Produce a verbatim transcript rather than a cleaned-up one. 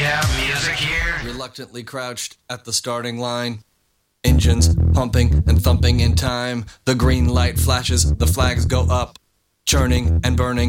have music here? Reluctantly crouched at the starting line. Engines pumping and thumping in time. The green light flashes, the flags go up. Churning and burning